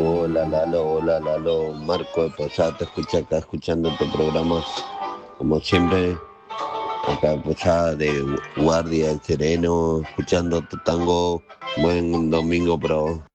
Hola Lalo, Marco de Posada, te escucha acá escuchando tu programa, como siempre, acá de Posada de Guardia, el Sereno, escuchando tu tango, buen domingo para vos.